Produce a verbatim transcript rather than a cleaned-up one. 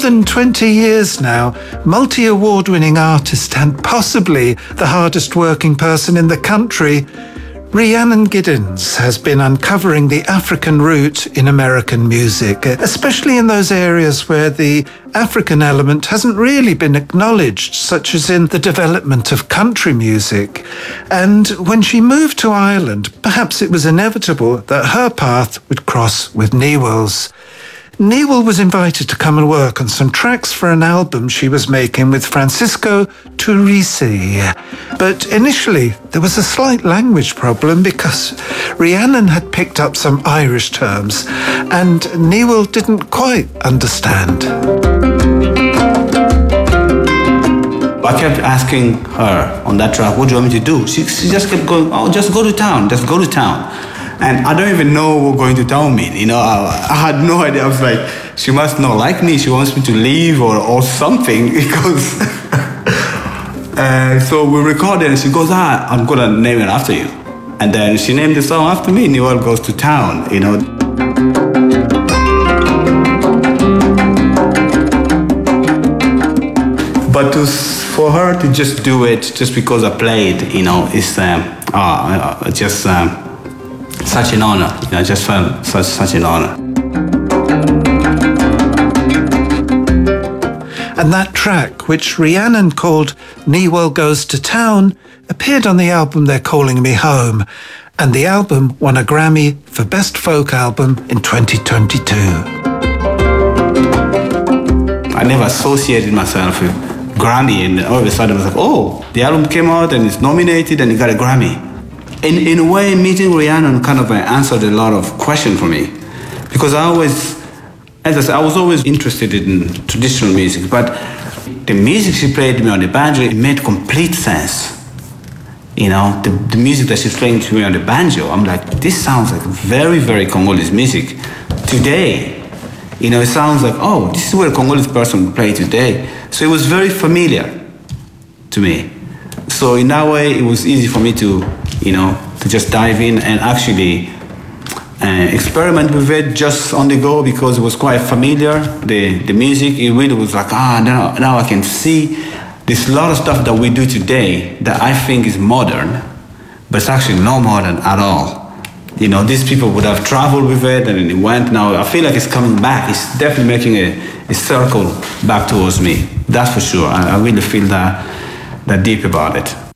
than twenty years now, multi-award-winning artist and possibly the hardest working person in the country, Rhiannon Giddens has been uncovering the African root in American music, especially in those areas where the African element hasn't really been acknowledged, such as in the development of country music. And when she moved to Ireland, perhaps it was inevitable that her path would cross with Newell's. Newell was invited to come and work on some tracks for an album she was making with Francisco Turrisi. But initially, there was a slight language problem because Rhiannon had picked up some Irish terms and Newell didn't quite understand. I kept asking her on that track, what do you want me to do? She, she just kept going, oh, just go to town, just go to town. And I don't even know what going to town mean. You know, I, I had no idea. I was like, she must not like me. She wants me to leave or, or something because. uh, so we recorded and she goes, ah, I'm going to name it after you. And then she named the song after me, Newell Goes to Town, you know. But to, for her to just do it just because I played, you know, is um, uh, just. Um, Such an honor, you know, I just felt such, such an honor. And that track, which Rhiannon called Newell Goes to Town, appeared on the album They're Calling Me Home, and the album won a Grammy for Best Folk Album in twenty twenty-two. I never associated myself with Grammy, and all of a sudden I was like, oh, the album came out and it's nominated and it got a Grammy. In, in a way, meeting Rhiannon kind of uh, answered a lot of questions for me. Because I always, as I said, I was always interested in traditional music, but the music she played me on the banjo, it made complete sense. You know, the, the music that she's playing to me on the banjo, I'm like, this sounds like very, very Congolese music today. You know, it sounds like, oh, this is what a Congolese person would play today. So it was very familiar to me. So in that way, it was easy for me to, you know, to just dive in and actually uh, experiment with it just on the go because it was quite familiar. The the music, it really was like, ah, now, now I can see there's a lot of stuff that we do today that I think is modern, but it's actually not modern at all. You know, these people would have traveled with it and it went. Now I feel like it's coming back. It's definitely making a, a circle back towards me. That's for sure. I, I really feel that. that deep about it.